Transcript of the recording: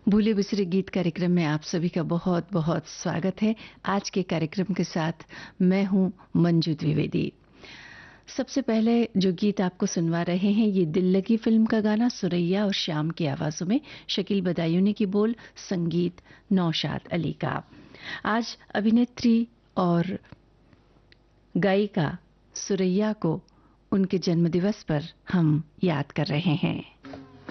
भूले बिसरे गीत कार्यक्रम में आप सभी का बहुत बहुत स्वागत है। आज के कार्यक्रम के साथ मैं हूं मंजू द्विवेदी। सबसे पहले जो गीत आपको सुनवा रहे हैं ये दिल लगी फिल्म का गाना सुरैया और श्याम की आवाजों में, शकील बदायूनी की बोल, संगीत नौशाद अली का। आज अभिनेत्री और गायिका सुरैया को उनके जन्मदिवस पर हम याद कर रहे हैं।